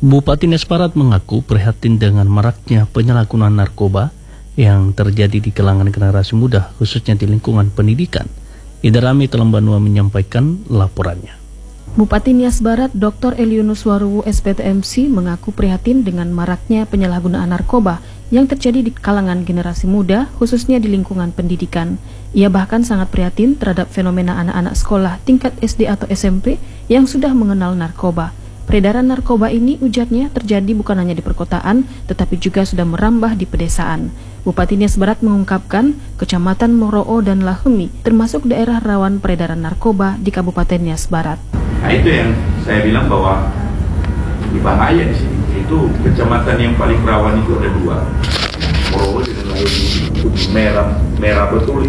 Bupati Nias Barat mengaku prihatin dengan maraknya penyalahgunaan narkoba yang terjadi di kalangan generasi muda, khususnya di lingkungan pendidikan. Ida Rami Telembanua menyampaikan laporannya. Bupati Nias Barat Dr. Eliunus Waruwu SPTMC mengaku prihatin dengan maraknya penyalahgunaan narkoba yang terjadi di kalangan generasi muda, khususnya di lingkungan pendidikan. Ia bahkan sangat prihatin terhadap fenomena anak-anak sekolah tingkat SD atau SMP yang sudah mengenal narkoba. Peredaran narkoba ini, ujarnya, terjadi bukan hanya di perkotaan, tetapi juga sudah merambah di pedesaan. Bupati Nias Barat mengungkapkan, Kecamatan Moroo dan Lahemi termasuk daerah rawan peredaran narkoba di Kabupaten Nias Barat. Nah, itu yang saya bilang bahwa bahaya di sini. Itu kecamatan yang paling rawan itu ada dua, Moroo dan Lahemi. Merah betul,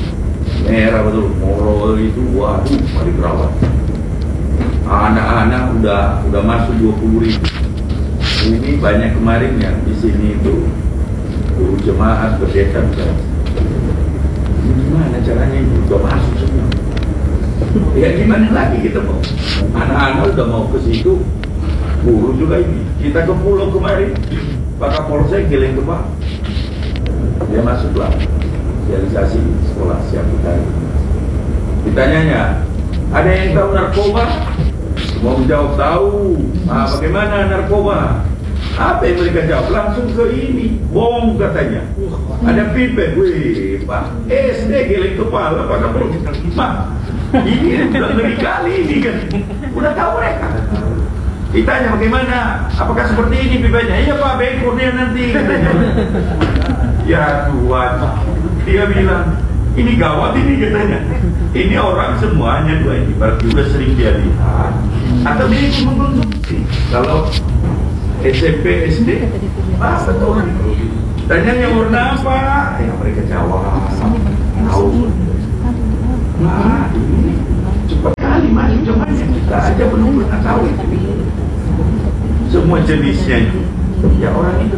Moroo itu waduh paling rawan. Anak-anak udah masuk 20.000. Ini banyak kemarin yang di sini itu guru jemaat pendeta misalnya. Gimana caranya itu udah masuk semua? Ya gimana lagi kita mau? Anak-anak udah mau ke situ, guru juga ini. Kita ke pulau kemarin, Pak Kapolsek Geleng Kebak, dia masuklah sosialisasi sekolah siap kita. Ditanyanya, ada yang tahu narkoba? Mau menjawab tahu. Bagaimana narkoba? Apa yang mereka jawab? Langsung ke ini, bom katanya. Ada feedback, wih Pak, SD geleng kepala Pak Kapolsek. Pak, ini udah ngeri kali ini kan. Udah tahu mereka. Ditanya bagaimana? Apakah seperti ini feedbacknya? Iya Pak, bekornya nanti katanya. Ya Tuhan, dia bilang, ini gawat ini katanya. Ini orang semuanya dua ini berarti udah sering dia lihat atau dia cuma mengkonsumsi. Kalau SMP, SD, betul. Tanyanya warna apa? Ya mereka jawab tahu. Nah ini cepat kali masuk zamannya. Kita aja belum pernah tahu itu. Semua jenisnya itu. Ya orang itu.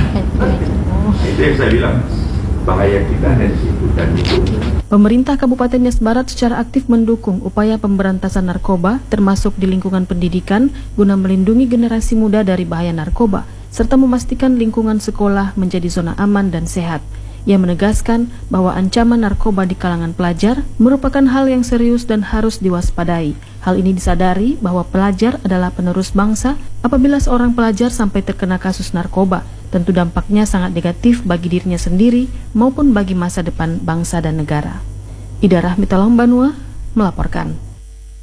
Itu yang saya bilang. Bahaya kita dari situ dan itu. Pemerintah Kabupaten Nias Barat secara aktif mendukung upaya pemberantasan narkoba, termasuk di lingkungan pendidikan, guna melindungi generasi muda dari bahaya narkoba, serta memastikan lingkungan sekolah menjadi zona aman dan sehat. Ia menegaskan bahwa ancaman narkoba di kalangan pelajar merupakan hal yang serius dan harus diwaspadai. Hal ini disadari bahwa pelajar adalah penerus bangsa. Apabila seorang pelajar sampai terkena kasus narkoba, tentu dampaknya sangat negatif bagi dirinya sendiri maupun bagi masa depan bangsa dan negara. Ida Rahmi Telembanua melaporkan.